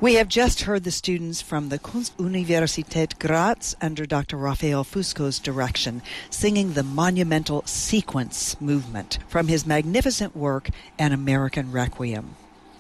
We have just heard the students from the Kunstuniversität Graz under Dr. Raphael Fusco's direction singing the monumental Sequence movement from his magnificent work, An American Requiem.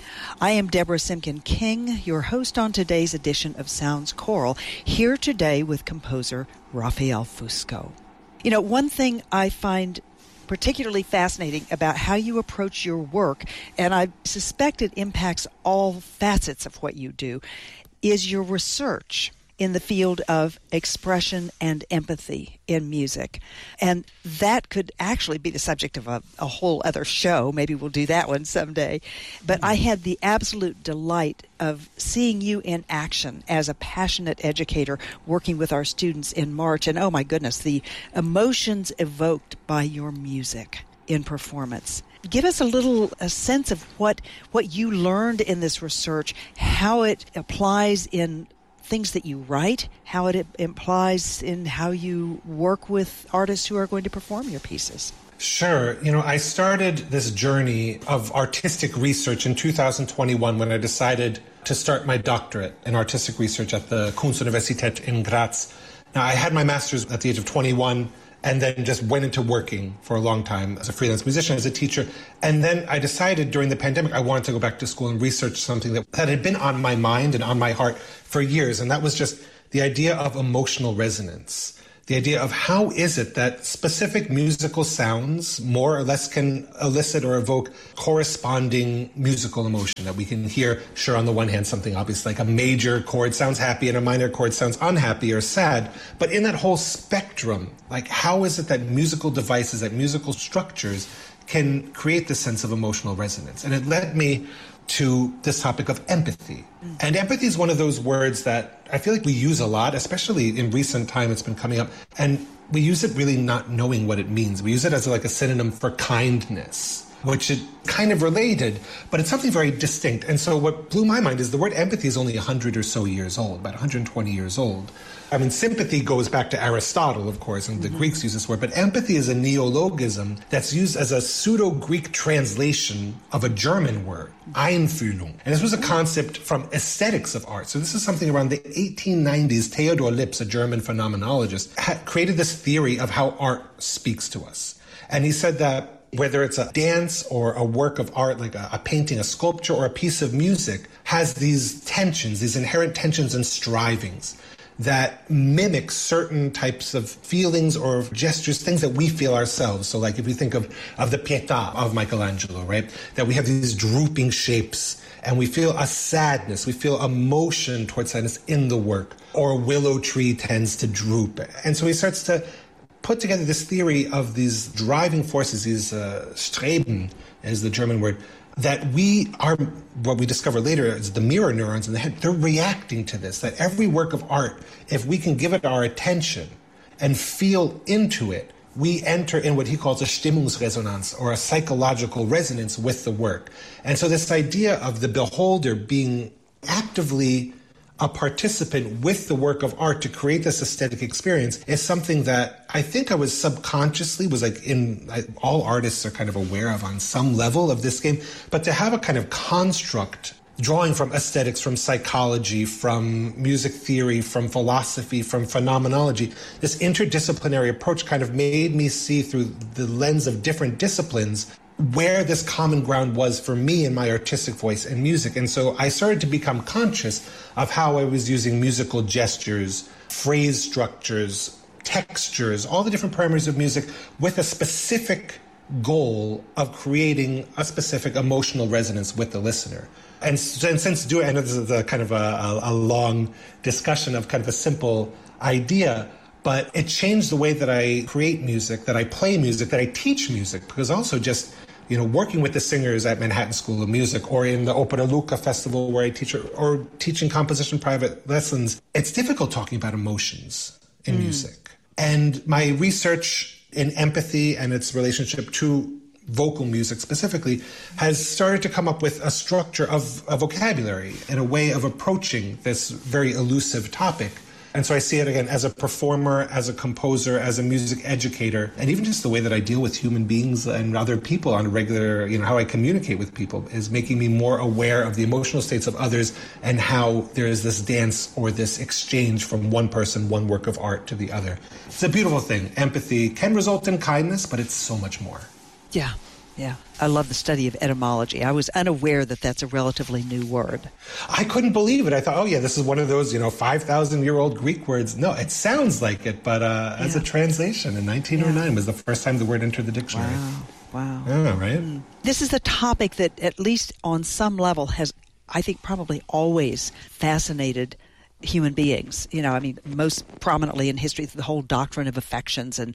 I am Deborah Simkin King, your host on today's edition of Sounds Choral, here today with composer Raphael Fusco. You know, one thing I find particularly fascinating about how you approach your work, and I suspect it impacts all facets of what you do, is your research in the field of expression and empathy in music. And that could actually be the subject of a whole other show. Maybe we'll do that one someday. But I had the absolute delight of seeing you in action as a passionate educator working with our students in March. And oh my goodness, the emotions evoked by your music in performance. Give us a sense of what you learned in this research, how it applies in things that you write, how it implies in how you work with artists who are going to perform your pieces. Sure. You know, I started this journey of artistic research in 2021 when I decided to start my doctorate in artistic research at the Kunstuniversität in Graz. Now, I had my master's at the age of 21 and then just went into working for a long time as a freelance musician, as a teacher. And then I decided during the pandemic I wanted to go back to school and research something that had been on my mind and on my heart for years. And that was just the idea of emotional resonance. The idea of how is it that specific musical sounds more or less can elicit or evoke corresponding musical emotion that we can hear. Sure, on the one hand, something obvious like a major chord sounds happy and a minor chord sounds unhappy or sad. But in that whole spectrum, like how is it that musical devices, that musical structures can create this sense of emotional resonance? And it led me to this topic of empathy. And empathy is one of those words that I feel like we use a lot, especially in recent time it's been coming up. And we use it really not knowing what it means. We use it as like a synonym for kindness, which is kind of related, but it's something very distinct. And so what blew my mind is the word empathy is only 100 or so years old, about 120 years old. I mean, sympathy goes back to Aristotle, of course, and the Greeks use this word, but empathy is a neologism that's used as a pseudo-Greek translation of a German word, Einfühlung. And this was a concept from aesthetics of art. So this is something around the 1890s. Theodor Lips, a German phenomenologist, had created this theory of how art speaks to us. And he said that whether it's a dance or a work of art, like a painting, a sculpture, or a piece of music, has these tensions, these inherent tensions and strivings that mimic certain types of feelings or gestures, things that we feel ourselves. So like if you think of the Pietà of Michelangelo, right? That we have these drooping shapes and we feel a sadness, we feel emotion towards sadness in the work. Or a willow tree tends to droop. And so he starts to put together this theory of these driving forces, these Streben is the German word, that we are, what we discover later is the mirror neurons in the head, they're reacting to this, that every work of art, if we can give it our attention and feel into it, we enter in what he calls a Stimmungsresonanz, or a psychological resonance with the work. And so this idea of the beholder being actively a participant with the work of art to create this aesthetic experience is something that I think I was subconsciously all artists are kind of aware of on some level of this game, but to have a kind of construct drawing from aesthetics, from psychology, from music theory, from philosophy, from phenomenology, this interdisciplinary approach kind of made me see through the lens of different disciplines where this common ground was for me in my artistic voice and music. And so I started to become conscious of how I was using musical gestures, phrase structures, textures, all the different parameters of music with a specific goal of creating a specific emotional resonance with the listener. And since doing, I know this is a kind of a long discussion of kind of a simple idea, but it changed the way that I create music, that I play music, that I teach music, because also just working with the singers at Manhattan School of Music or in the Opera Luca Festival where I teach, or teaching composition private lessons, it's difficult talking about emotions in music. And my research in empathy and its relationship to vocal music specifically has started to come up with a structure of a vocabulary and a way of approaching this very elusive topic And so I see it again as a performer, as a composer, as a music educator, and even just the way that I deal with human beings and other people on a regular, how I communicate with people is making me more aware of the emotional states of others and how there is this dance or this exchange from one person, one work of art to the other. It's a beautiful thing. Empathy can result in kindness, but it's so much more. Yeah. Yeah, I love the study of etymology. I was unaware that that's a relatively new word. I couldn't believe it. I thought, this is one of those, 5,000-year-old Greek words. No, it sounds like it, but as a translation in 1909 was the first time the word entered the dictionary. Wow. Oh, right? This is a topic that, at least on some level, has, I think, probably always fascinated human beings. Most prominently in history, the whole doctrine of affections and,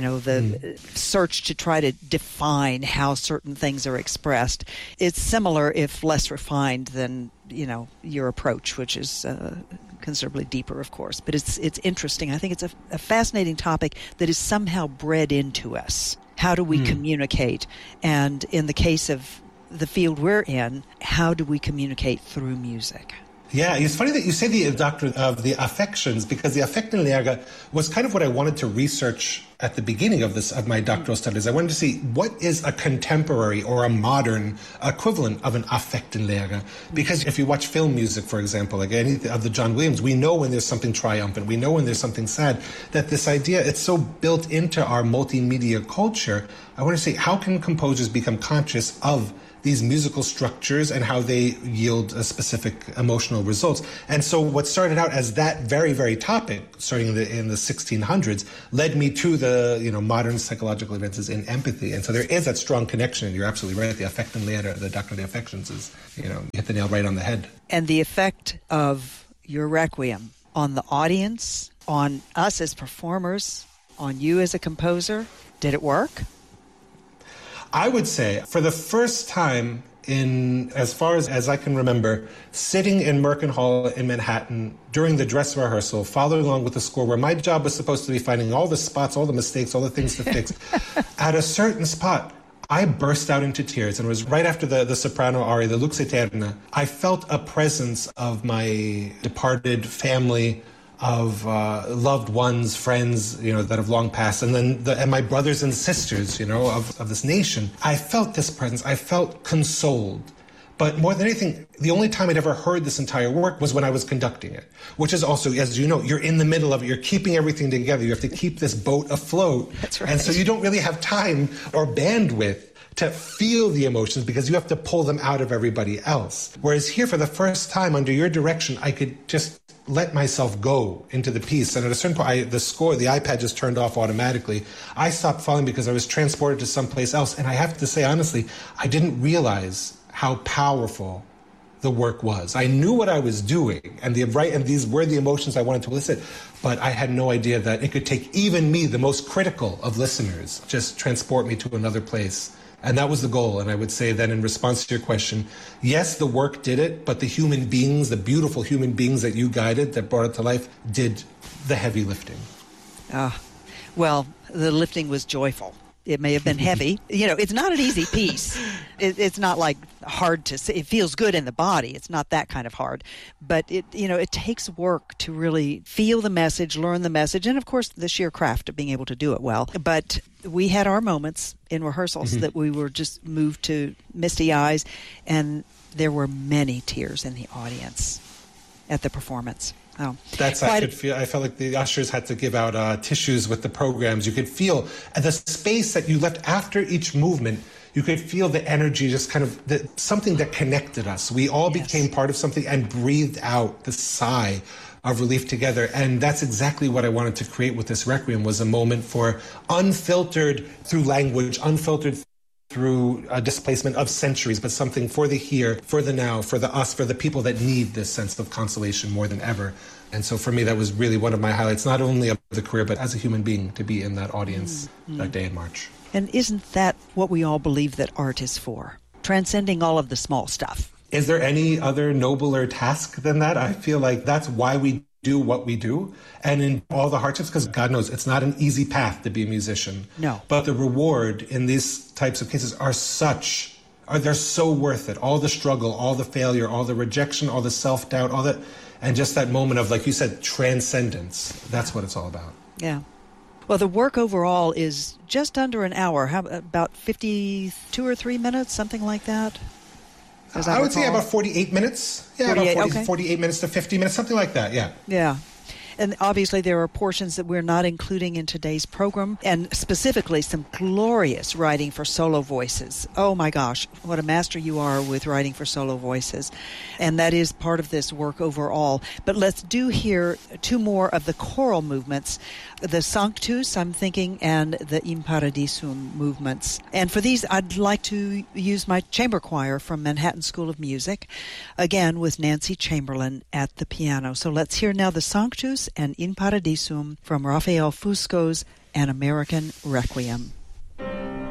the search to try to define how certain things are expressed. It's similar, if less refined than, your approach, which is considerably deeper, of course. But it's interesting. I think it's a fascinating topic that is somehow bred into us. How do we communicate? And in the case of the field we're in, how do we communicate through music? Yeah, it's funny that you say the doctrine of the affections, because the affectenlehre was kind of what I wanted to research at the beginning of my doctoral studies. I wanted to see what is a contemporary or a modern equivalent of an affectenlehre. Because if you watch film music, for example, like any of the John Williams, we know when there's something triumphant, we know when there's something sad, that this idea, it's so built into our multimedia culture. I want to say, how can composers become conscious of these musical structures and how they yield a specific emotional results? And so what started out as that very, very topic, starting in the 1600s, led me to the modern psychological advances in empathy. And so there is that strong connection, and you're absolutely right. The affectenlehre, the doctrine of the affections is, you hit the nail right on the head. And the effect of your Requiem on the audience, on us as performers, on you as a composer, did it work? I would say, for the first time as far as I can remember, sitting in Merkin Hall in Manhattan during the dress rehearsal, following along with the score, where my job was supposed to be finding all the spots, all the mistakes, all the things to fix. At a certain spot, I burst out into tears, and it was right after the soprano aria, the Lux Aeterna. I felt a presence of my departed family, of loved ones, friends, that have long passed, and then and my brothers and sisters, of this nation. I felt this presence. I felt consoled. But more than anything, the only time I'd ever heard this entire work was when I was conducting it, which is also, as you know, you're in the middle of it. You're keeping everything together. You have to keep this boat afloat. That's right. And so you don't really have time or bandwidth to feel the emotions because you have to pull them out of everybody else. Whereas here, for the first time, under your direction, I could just let myself go into the piece. And at a certain point, the iPad just turned off automatically. I stopped following because I was transported to someplace else. And I have to say, honestly, I didn't realize how powerful the work was. I knew what I was doing, and these were the emotions I wanted to elicit, but I had no idea that it could take even me, the most critical of listeners, just transport me to another place. And that was the goal. And I would say that in response to your question, yes, the work did it, but the human beings, the beautiful human beings that you guided, that brought it to life, did the heavy lifting. Well, the lifting was joyful. It may have been heavy. It's not an easy piece. It's not like hard to say. It feels good in the body. It's not that kind of hard. But it takes work to really feel the message, learn the message, and of course the sheer craft of being able to do it well. But we had our moments in rehearsals that we were just moved to misty eyes, and there were many tears in the audience at the performance. Oh, I felt like the ushers had to give out tissues with the programs. You could feel the space that you left after each movement. You could feel the energy, just kind of something that connected us. We all became part of something and breathed out the sigh of relief together. And that's exactly what I wanted to create with this Requiem, was a moment for unfiltered through language, unfiltered through a displacement of centuries, but something for the here, for the now, for the us, for the people that need this sense of consolation more than ever. And so for me, that was really one of my highlights, not only of the career, but as a human being, to be in that audience that day in March. And isn't that what we all believe that art is for? Transcending all of the small stuff. Is there any other nobler task than that? I feel like that's why we do what we do, and in all the hardships, because God knows it's not an easy path to be a musician. No. But the reward in these types of cases they're so worth it. All the struggle, all the failure, all the rejection, all the self-doubt, all that, and just that moment of, like you said, transcendence. That's what it's all about. Yeah. Well, the work overall is just under an hour. How about 52 or 3 minutes, something like that? I would say about 48 minutes. Yeah, 48, about 40, okay. 48 minutes to 50 minutes, something like that, yeah. Yeah. And obviously there are portions that we're not including in today's program, and specifically some glorious writing for solo voices. Oh my gosh, what a master you are with writing for solo voices. And that is part of this work overall. But let's do here two more of the choral movements, the Sanctus, I'm thinking, and the In Paradisum movements. And for these, I'd like to use my chamber choir from Manhattan School of Music, again with Nancy Chamberlain at the piano. So let's hear now the Sanctus and In Paradisum from Raphael Fusco's An American Requiem.